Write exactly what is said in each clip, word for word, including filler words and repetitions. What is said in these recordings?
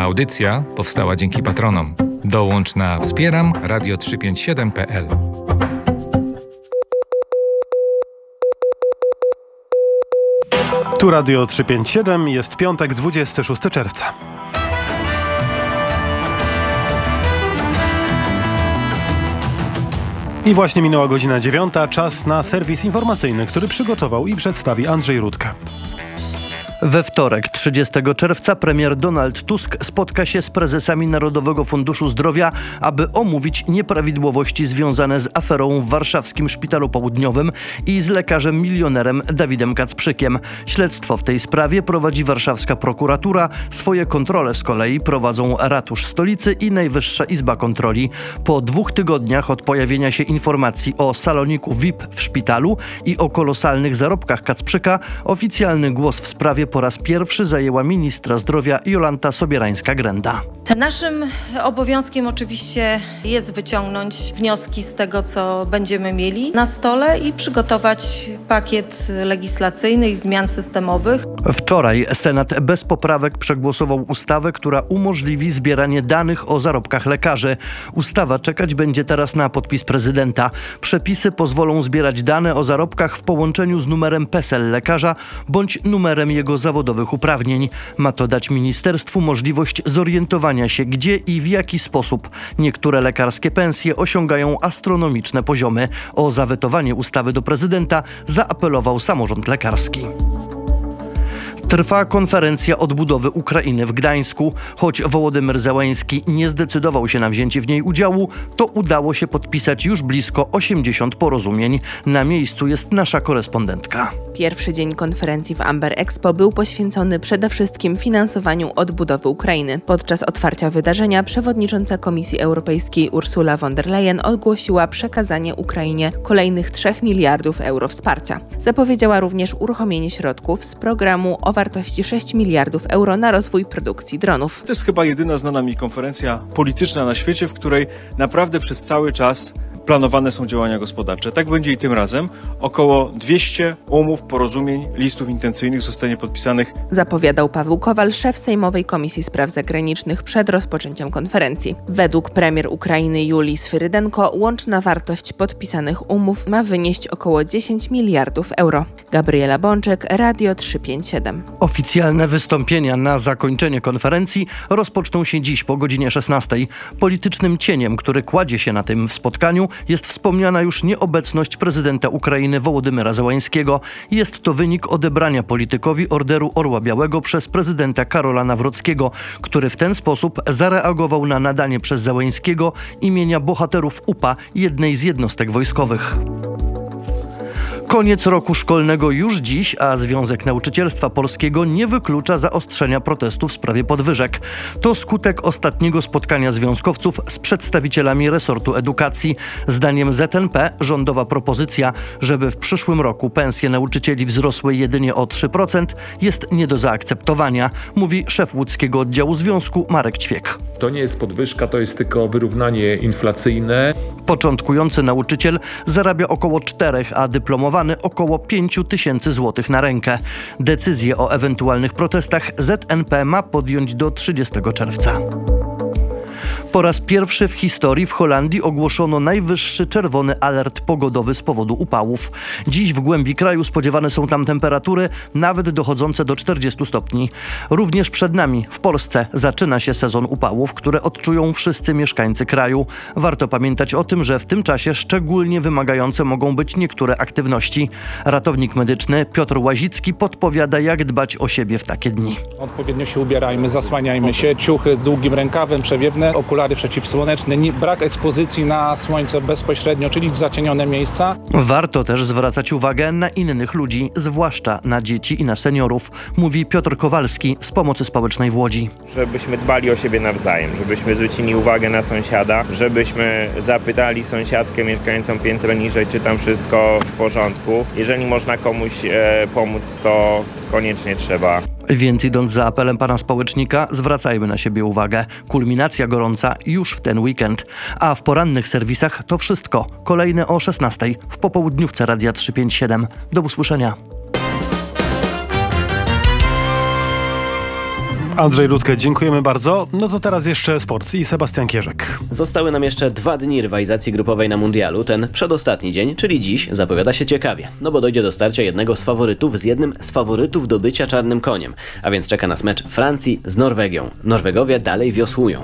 audycja powstała dzięki patronom. Dołącz na wspieram radio trzysta pięćdziesiąt siedem kropka p l. Tu Radio trzysta pięćdziesiąt siedem, jest piątek, dwudziestego szóstego czerwca. I właśnie minęła godzina dziewiąta, czas na serwis informacyjny, który przygotował i przedstawi Andrzej Rudka. We wtorek, trzydziestego czerwca, premier Donald Tusk spotka się z prezesami Narodowego Funduszu Zdrowia, aby omówić nieprawidłowości związane z aferą w warszawskim Szpitalu Południowym i z lekarzem milionerem Dawidem Kacprzykiem. Śledztwo w tej sprawie prowadzi warszawska prokuratura. Swoje kontrole z kolei prowadzą Ratusz Stolicy i Najwyższa Izba Kontroli. Po dwóch tygodniach od pojawienia się informacji o saloniku V I P w szpitalu i o kolosalnych zarobkach Kacprzyka, oficjalny głos w sprawie po raz pierwszy zajęła ministra zdrowia Jolanta Sobierańska-Grenda. Naszym obowiązkiem oczywiście jest wyciągnąć wnioski z tego, co będziemy mieli na stole i przygotować pakiet legislacyjny i zmian systemowych. Wczoraj Senat bez poprawek przegłosował ustawę, która umożliwi zbieranie danych o zarobkach lekarzy. Ustawa czekać będzie teraz na podpis prezydenta. Przepisy pozwolą zbierać dane o zarobkach w połączeniu z numerem PESEL lekarza bądź numerem jego zawodowych uprawnień. Ma to dać ministerstwu możliwość zorientowania się, gdzie i w jaki sposób niektóre lekarskie pensje osiągają astronomiczne poziomy. O zawetowanie ustawy do prezydenta zaapelował samorząd lekarski. Trwa konferencja odbudowy Ukrainy w Gdańsku. Choć Wołodymyr Zełenski nie zdecydował się na wzięcie w niej udziału, to udało się podpisać już blisko osiemdziesiąt porozumień. Na miejscu jest nasza korespondentka. Pierwszy dzień konferencji w Amber Expo był poświęcony przede wszystkim finansowaniu odbudowy Ukrainy. Podczas otwarcia wydarzenia przewodnicząca Komisji Europejskiej Ursula von der Leyen ogłosiła przekazanie Ukrainie kolejnych trzech miliardów euro wsparcia. Zapowiedziała również uruchomienie środków z programu o wartości sześć miliardów euro na rozwój produkcji dronów. To jest chyba jedyna znana mi konferencja polityczna na świecie, w której naprawdę przez cały czas planowane są działania gospodarcze. Tak będzie i tym razem. Około dwieście umów, porozumień, listów intencyjnych zostanie podpisanych. Zapowiadał Paweł Kowal, szef Sejmowej Komisji Spraw Zagranicznych przed rozpoczęciem konferencji. Według premier Ukrainy Julii Swyrydenko łączna wartość podpisanych umów ma wynieść około dziesięć miliardów euro. Gabriela Bączek, Radio trzysta pięćdziesiąt siedem. Oficjalne wystąpienia na zakończenie konferencji rozpoczną się dziś po godzinie szesnastej. Politycznym cieniem, który kładzie się na tym spotkaniu, jest wspomniana już nieobecność prezydenta Ukrainy Wołodymyra Zełańskiego. Jest to wynik odebrania politykowi Orderu Orła Białego przez prezydenta Karola Nawrockiego, który w ten sposób zareagował na nadanie przez Zełańskiego imienia bohaterów U P A, jednej z jednostek wojskowych. Koniec roku szkolnego już dziś, a Związek Nauczycielstwa Polskiego nie wyklucza zaostrzenia protestu w sprawie podwyżek. To skutek ostatniego spotkania związkowców z przedstawicielami resortu edukacji. Zdaniem Z N P rządowa propozycja, żeby w przyszłym roku pensje nauczycieli wzrosły jedynie o trzy procent, jest nie do zaakceptowania, mówi szef łódzkiego oddziału związku Marek Ćwiek. To nie jest podwyżka, to jest tylko wyrównanie inflacyjne. Początkujący nauczyciel zarabia około czterech, a dyplomowany około pięciu tysięcy złotych na rękę. Decyzję o ewentualnych protestach Z N P ma podjąć do trzydziestego czerwca. Po raz pierwszy w historii w Holandii ogłoszono najwyższy czerwony alert pogodowy z powodu upałów. Dziś w głębi kraju spodziewane są tam temperatury nawet dochodzące do czterdziestu stopni. Również przed nami, w Polsce, zaczyna się sezon upałów, które odczują wszyscy mieszkańcy kraju. Warto pamiętać o tym, że w tym czasie szczególnie wymagające mogą być niektóre aktywności. Ratownik medyczny Piotr Łazicki podpowiada, jak dbać o siebie w takie dni. Odpowiednio się ubierajmy, zasłaniajmy się, ciuchy z długim rękawem, przewiewne, okulary przeciwsłoneczne, brak ekspozycji na słońce bezpośrednio, czyli zacienione miejsca. Warto też zwracać uwagę na innych ludzi, zwłaszcza na dzieci i na seniorów, mówi Piotr Kowalski z Pomocy Społecznej w Łodzi. Żebyśmy dbali o siebie nawzajem, żebyśmy zwrócili uwagę na sąsiada, żebyśmy zapytali sąsiadkę mieszkającą piętro niżej, czy tam wszystko w porządku. Jeżeli można komuś e, pomóc, to koniecznie trzeba. Więc idąc za apelem pana społecznika, zwracajmy na siebie uwagę. Kulminacja gorąca już w ten weekend. A w porannych serwisach to wszystko. Kolejne o szesnastej w popołudniówce Radia trzysta pięćdziesiąt siedem. Do usłyszenia. Andrzej Rutkę, dziękujemy bardzo. No to teraz jeszcze sport i Sebastian Kierzek. Zostały nam jeszcze dwa dni rywalizacji grupowej na mundialu. Ten przedostatni dzień, czyli dziś, zapowiada się ciekawie. No bo dojdzie do starcia jednego z faworytów z jednym z faworytów do bycia czarnym koniem. A więc czeka nas mecz Francji z Norwegią. Norwegowie dalej wiosłują.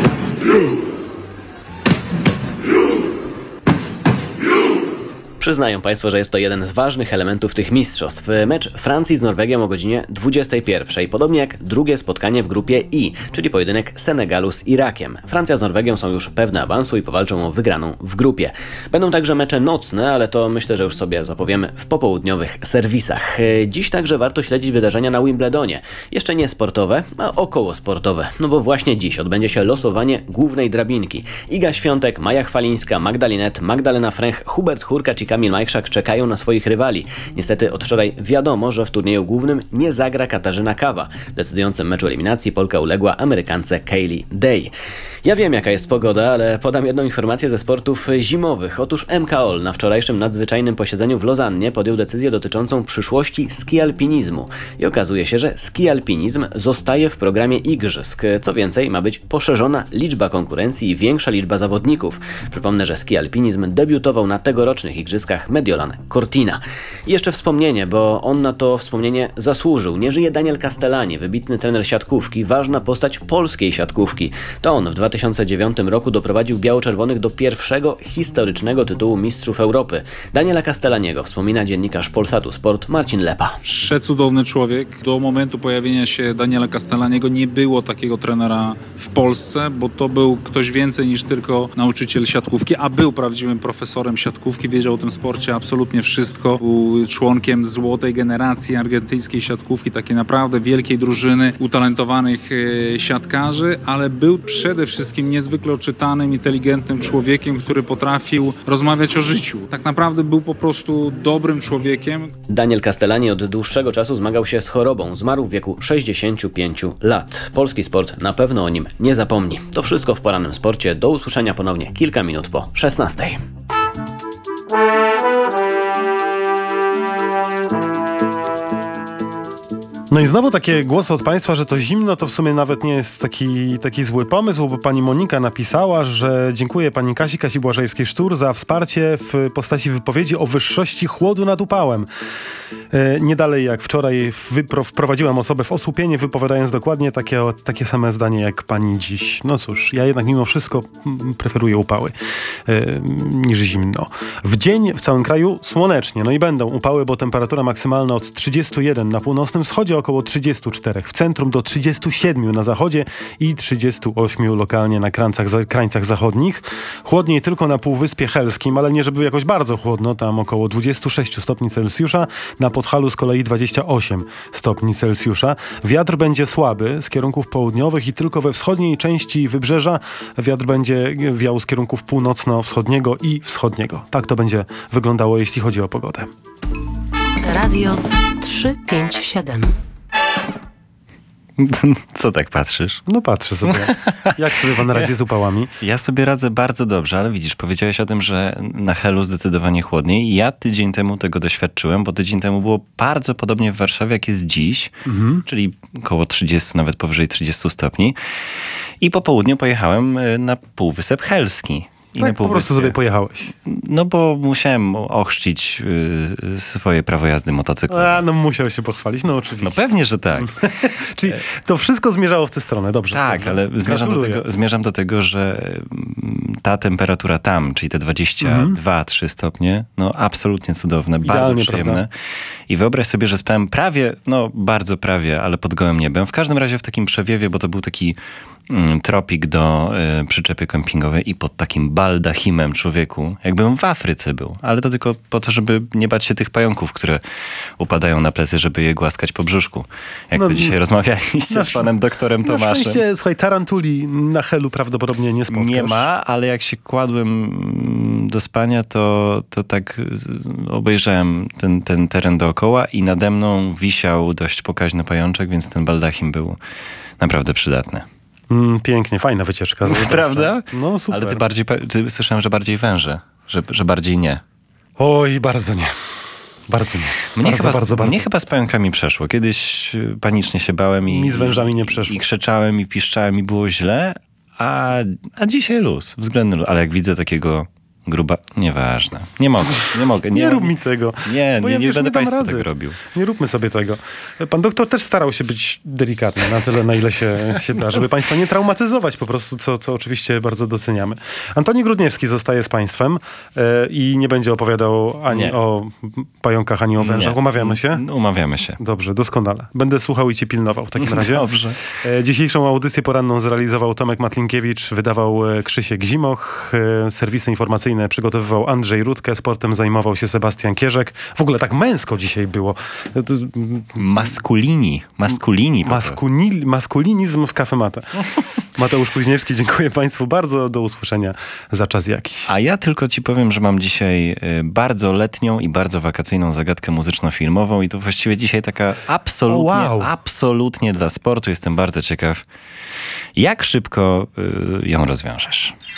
Przyznają Państwo, że jest to jeden z ważnych elementów tych mistrzostw. Mecz Francji z Norwegią o godzinie dwudziestej pierwszej, podobnie jak drugie spotkanie w grupie I, czyli pojedynek Senegalu z Irakiem. Francja z Norwegią są już pewne awansu i powalczą o wygraną w grupie. Będą także mecze nocne, ale to myślę, że już sobie zapowiemy w popołudniowych serwisach. Dziś także warto śledzić wydarzenia na Wimbledonie. Jeszcze nie sportowe, a około sportowe, no bo właśnie dziś odbędzie się losowanie głównej drabinki. Iga Świątek, Maja Chwalińska, Magdalinet, Magdalena Fręch, Hubert Hurkacz i Kamil Majchrzak czekają na swoich rywali. Niestety od wczoraj wiadomo, że w turnieju głównym nie zagra Katarzyna Kawa. W decydującym meczu eliminacji Polka uległa Amerykance Kaylee Day. Ja wiem, jaka jest pogoda, ale podam jedną informację ze sportów zimowych. Otóż M K O L na wczorajszym nadzwyczajnym posiedzeniu w Lozannie podjął decyzję dotyczącą przyszłości skialpinizmu. I okazuje się, że skialpinizm zostaje w programie igrzysk. Co więcej, ma być poszerzona liczba konkurencji i większa liczba zawodników. Przypomnę, że skialpinizm debiutował na tegorocznych igrzyskach Mediolan Cortina. I jeszcze wspomnienie, bo on na to wspomnienie zasłużył. Nie żyje Daniel Castellani, wybitny trener siatkówki, ważna postać polskiej siatkówki. To on w dwa tysiące dziewiątym roku doprowadził biało-czerwonych do pierwszego historycznego tytułu Mistrzów Europy. Daniela Castellaniego wspomina dziennikarz Polsatu Sport Marcin Lepa. Przecudowny człowiek. Do momentu pojawienia się Daniela Castellaniego nie było takiego trenera w Polsce, bo to był ktoś więcej niż tylko nauczyciel siatkówki, a był prawdziwym profesorem siatkówki, wiedział o tym sporcie absolutnie wszystko. Był członkiem złotej generacji argentyńskiej siatkówki, takiej naprawdę wielkiej drużyny utalentowanych e, siatkarzy, ale był przede wszystkim niezwykle oczytanym, inteligentnym człowiekiem, który potrafił rozmawiać o życiu. Tak naprawdę był po prostu dobrym człowiekiem. Daniel Castellani od dłuższego czasu zmagał się z chorobą. Zmarł w wieku sześćdziesięciu pięciu lat. Polski sport na pewno o nim nie zapomni. To wszystko w porannym sporcie. Do usłyszenia ponownie kilka minut po szesnastej. No i znowu takie głosy od Państwa, że to zimno, to w sumie nawet nie jest taki, taki zły pomysł, bo pani Monika napisała, że dziękuję pani Kasi, Kasi Błażejewskiej-Sztur za wsparcie w postaci wypowiedzi o wyższości chłodu nad upałem. E, nie dalej jak wczoraj wypro, wprowadziłem osobę w osłupienie, wypowiadając dokładnie takie, takie same zdanie jak pani dziś. No cóż, ja jednak mimo wszystko preferuję upały e, niż zimno. W dzień w całym kraju słonecznie, no i będą upały, bo temperatura maksymalna od trzydziestu jeden na północnym wschodzie, około trzydziestu czterech w centrum, do trzydziestu siedmiu na zachodzie i trzydziestu ośmiu lokalnie na krańcach, krańcach zachodnich. Chłodniej tylko na Półwyspie Helskim, ale nie żeby jakoś bardzo chłodno, tam około dwadzieścia sześć stopni Celsjusza, na Podhalu z kolei dwadzieścia osiem stopni Celsjusza. Wiatr będzie słaby z kierunków południowych i tylko we wschodniej części wybrzeża wiatr będzie wiał z kierunków północno-wschodniego i wschodniego. Tak to będzie wyglądało, jeśli chodzi o pogodę. Radio trzysta pięćdziesiąt siedem. Co tak patrzysz? No patrzę sobie. Jak sobie pan radzi z upałami? Ja sobie radzę bardzo dobrze, ale widzisz, powiedziałeś o tym, że na Helu zdecydowanie chłodniej. Ja tydzień temu tego doświadczyłem, bo tydzień temu było bardzo podobnie w Warszawie, jak jest dziś, mhm. czyli około trzydziestu, nawet powyżej trzydziestu stopni. I po południu pojechałem na Półwysep Helski. I tak po prostu sobie pojechałeś. No bo musiałem ochrzcić y, swoje prawo jazdy motocyklowe. A, no musiał się pochwalić, no oczywiście. No pewnie, że tak. Czyli to wszystko zmierzało w tę stronę, dobrze. Tak, dobrze. ale zmierzam do, tego, zmierzam do tego, że ta temperatura tam, czyli te dwadzieścia dwa trzy stopnie, no absolutnie cudowne, idealnie, bardzo przyjemne. Prawda? I wyobraź sobie, że spałem prawie, no bardzo prawie, ale pod gołym niebem. W każdym razie w takim przewiewie, bo to był taki tropik do y, przyczepy kempingowej i pod takim baldachimem, człowieku, jakbym w Afryce był. Ale to tylko po to, żeby nie bać się tych pająków, które upadają na plecy, żeby je głaskać po brzuszku. Jak no, to dzisiaj rozmawialiście na, z panem doktorem Tomaszem. Na szczęście, słuchaj, tarantuli na Helu prawdopodobnie nie spotkasz. Nie ma, ale jak się kładłem do spania, to, to tak obejrzałem ten, ten teren dookoła i nade mną wisiał dość pokaźny pajączek, więc ten baldachim był naprawdę przydatny. Mm, pięknie, fajna wycieczka. Prawda? No super. Ale ty bardziej, ty, słyszałem, że bardziej węże, że, że bardziej nie. Oj, bardzo nie. Bardzo nie. Mnie, bardzo, chyba, bardzo, bardzo. mnie chyba z pająkami przeszło. Kiedyś y, panicznie się bałem i, Mi z wężami nie przeszło. i krzyczałem i piszczałem i było źle, a, a dzisiaj luz, względny luz. Ale jak widzę takiego gruba... Nieważne. Nie mogę, nie mogę. Nie, nie rób mi tego. Nie, bo nie, ja, nie wiesz, będę nie dam państwu rady. tego robił. Nie róbmy sobie tego. Pan doktor też starał się być delikatny na tyle, na ile się, się da, żeby państwa nie traumatyzować po prostu, co, co oczywiście bardzo doceniamy. Antoni Grudniewski zostaje z państwem e, i nie będzie opowiadał ani Nie. o pająkach, ani o wężach. Nie. Umawiamy się? Umawiamy się. Dobrze, doskonale. Będę słuchał i cię pilnował w takim razie. Dobrze. E, dzisiejszą audycję poranną zrealizował Tomek Matlinkiewicz, wydawał e, Krzysiek Zimoch, e, serwisy informacyjne przygotowywał Andrzej Rudkę, sportem zajmował się Sebastian Kierzek. W ogóle tak męsko dzisiaj było. To, to, Maskulini. Maskulini. maskuni, maskulinizm w kafematę. Mateusz Kuźniewski, dziękuję państwu bardzo. Do usłyszenia za czas jakiś. A ja tylko ci powiem, że mam dzisiaj y, bardzo letnią i bardzo wakacyjną zagadkę muzyczno-filmową i to właściwie dzisiaj taka absolutnie, O, wow. absolutnie dla sportu. Jestem bardzo ciekaw, jak szybko y, ją rozwiążesz.